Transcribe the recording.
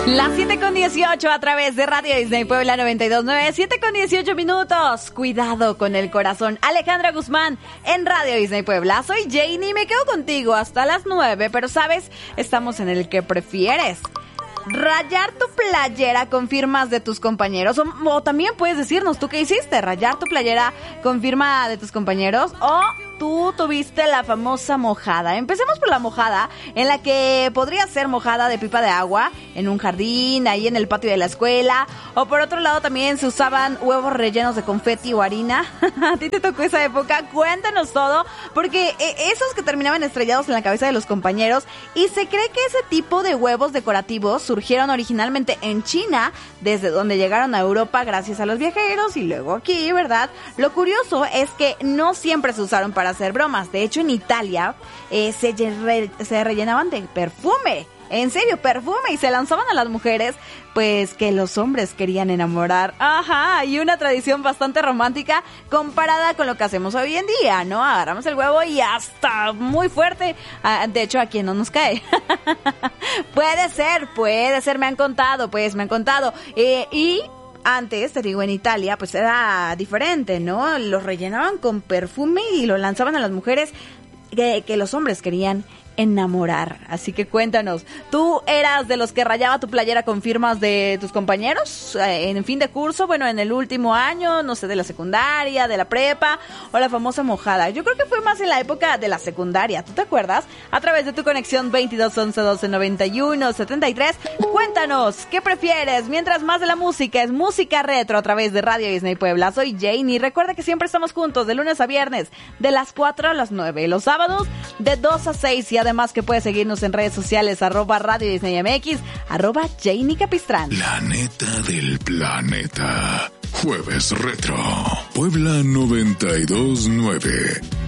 Las 7:18 a través de Radio Disney Puebla 92.9, 7:18 minutos. Cuidado con el corazón. Alejandra Guzmán en Radio Disney Puebla. Soy Janie y me quedo contigo hasta las 9, pero sabes, estamos en el que prefieres. Rayar tu playera con firmas de tus compañeros, o también puedes decirnos, ¿tú qué hiciste? Rayar tu playera con firma de tus compañeros, o tú tuviste la famosa mojada. Empecemos por la mojada, en la que podría ser mojada de pipa de agua en un jardín, ahí en el patio de la escuela, o por otro lado también se usaban huevos rellenos de confeti o harina. ¿A ti te tocó esa época? Cuéntanos todo, porque esos que terminaban estrellados en la cabeza de los compañeros, y se cree que ese tipo de huevos decorativos surgieron originalmente en China, desde donde llegaron a Europa gracias a los viajeros y luego aquí, ¿verdad? Lo curioso es que no siempre se usaron para hacer bromas. De hecho, en Italia se rellenaban de perfume. En serio, perfume, y se lanzaban a las mujeres, pues, que los hombres querían enamorar. Ajá, y una tradición bastante romántica comparada con lo que hacemos hoy en día, ¿no? Agarramos el huevo y hasta muy fuerte. De hecho, a quien no nos cae. Puede ser, me han contado. Y antes, te digo, en Italia, pues era diferente, ¿no? Los rellenaban con perfume y lo lanzaban a las mujeres que los hombres querían enamorar. Así que cuéntanos, ¿tú eras de los que rayaba tu playera con firmas de tus compañeros en fin de curso? Bueno, en el último año, no sé, de la secundaria, de la prepa, o la famosa mojada. Yo creo que fue más en la época de la secundaria, ¿tú te acuerdas? A través de tu conexión 22 11 12 91 73, cuéntanos, ¿qué prefieres? Mientras más de la música es música retro a través de Radio Disney Puebla. Soy Janie, recuerda que siempre estamos juntos de lunes a viernes, de las 4 a las 9, los sábados de 2 a 6, y además que puedes seguirnos en redes sociales, @Radio Disney MX, @Janie Capistrán. La neta del planeta. Jueves Retro. Puebla 92.9.